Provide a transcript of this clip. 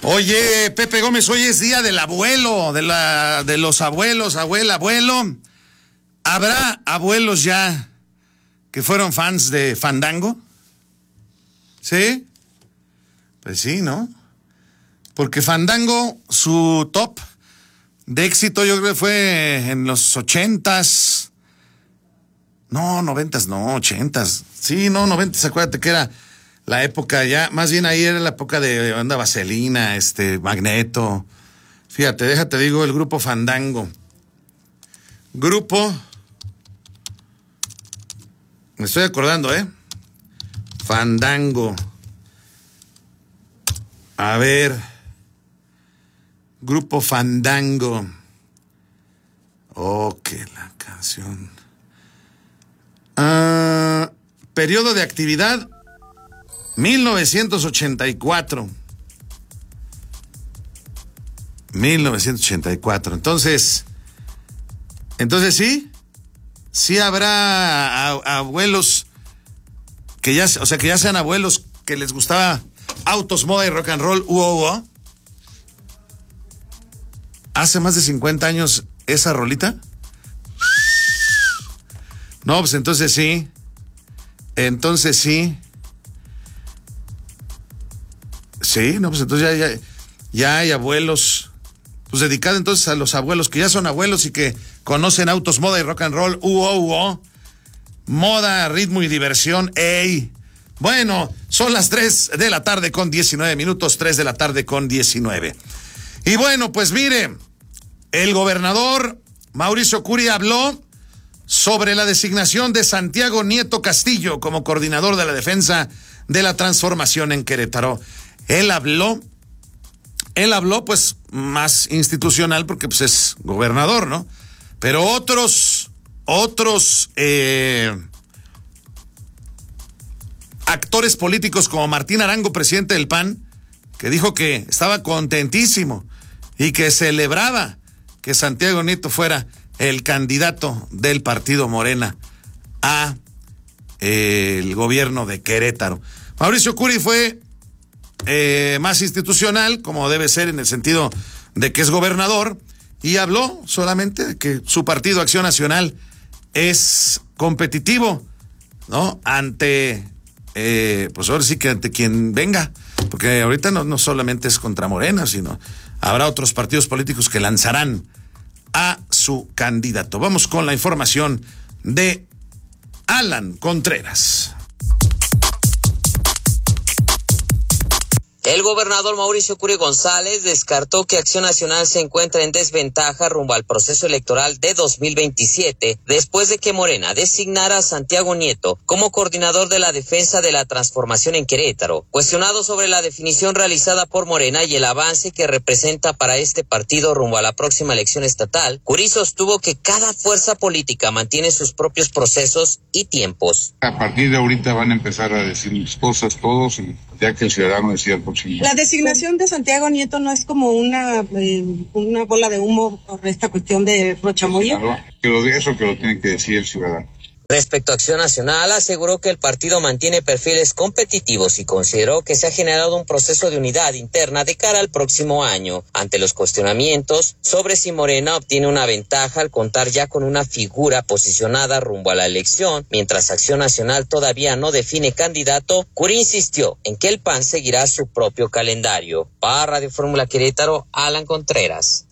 Oye, Pepe Gómez, hoy es día del abuelo, de los abuelos, abuelo. ¿Habrá abuelos ya que fueron fans de Fandango? ¿Sí? Pues sí, ¿no? Porque Fandango, su top de éxito, yo creo que fue en los 80s. No, 90s, no, 80s. Sí, no, 90s, acuérdate que era la época ya, más bien ahí era la época de Banda Vaselina, Magneto. Fíjate, déjate digo el grupo Fandango. Me estoy acordando, Fandango. A ver. Grupo Fandango. Oh, que la canción. Periodo de actividad 1984. Entonces sí habrá abuelos que ya sean abuelos que les gustaba autos, moda y rock and roll. Hace más de 50 años esa rolita. No, pues entonces sí. Sí, no, pues entonces ya hay abuelos. Pues dedicado entonces a los abuelos que ya son abuelos y que conocen autos, moda y rock and roll. Moda, ritmo y diversión. ¡Ey! Bueno, son las 3 de la tarde con 19 minutos. 3 de la tarde con 19. Y bueno, pues mire, el gobernador Mauricio Curi habló sobre la designación de Santiago Nieto Castillo como coordinador de la defensa de la transformación en Querétaro. Él habló pues más institucional porque pues es gobernador, ¿no? Pero otros actores políticos como Martín Arango, presidente del PAN, que dijo que estaba contentísimo y que celebraba que Santiago Nieto fuera el candidato del partido Morena a el gobierno de Querétaro. Mauricio Curi fue más institucional, como debe ser en el sentido de que es gobernador, y habló solamente de que su partido Acción Nacional es competitivo, ¿no? Ante, pues ahora sí que ante quien venga, porque ahorita no solamente es contra Morena, sino habrá otros partidos políticos que lanzarán a su candidato. Vamos con la información de Alan Contreras. El gobernador Mauricio Curi González descartó que Acción Nacional se encuentra en desventaja rumbo al proceso electoral de 2027, después de que Morena designara a Santiago Nieto como coordinador de la defensa de la transformación en Querétaro. Cuestionado sobre la definición realizada por Morena y el avance que representa para este partido rumbo a la próxima elección estatal, Curi sostuvo que cada fuerza política mantiene sus propios procesos y tiempos. A partir de ahorita van a empezar a decir cosas todos y ya que el ciudadano decida el próximo. La designación de Santiago Nieto no es como una bola de humo por esta cuestión de Rochamoya. Claro, que lo de eso que lo tiene que decir el ciudadano. Respecto a Acción Nacional, aseguró que el partido mantiene perfiles competitivos y consideró que se ha generado un proceso de unidad interna de cara al próximo año. Ante los cuestionamientos sobre si Morena obtiene una ventaja al contar ya con una figura posicionada rumbo a la elección, mientras Acción Nacional todavía no define candidato, Curi insistió en que el PAN seguirá su propio calendario. Para Radio Fórmula Querétaro, Alan Contreras.